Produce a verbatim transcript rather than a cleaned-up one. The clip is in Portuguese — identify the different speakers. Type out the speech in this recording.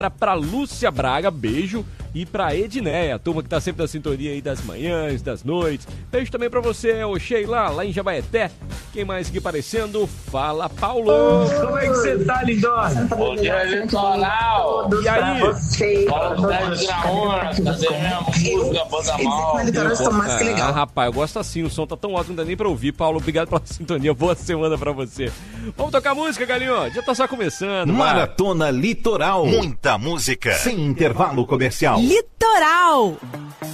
Speaker 1: Pra Lúcia Braga, beijo. E pra Edneia, a turma que tá sempre na sintonia aí das manhãs, das noites. Beijo também pra você, ô Sheila, lá em Jabaeté. Quem mais aqui aparecendo? Fala, Paulo!
Speaker 2: Oh, como é que você tá, lindona?
Speaker 3: Bom dia, Litoral!
Speaker 1: E aí?
Speaker 3: Fala do Sérgio Graúna, cadê minha música, banda mal?
Speaker 1: Ah, rapaz, eu gosto assim, o som tá tão ótimo, não dá nem pra ouvir. Paulo, obrigado pela sintonia, boa semana pra você. Vamos tocar música, galinho? Já tá só começando.
Speaker 4: Maratona
Speaker 1: vai.
Speaker 4: Litoral. Muita música, sem intervalo comercial.
Speaker 5: Litoral.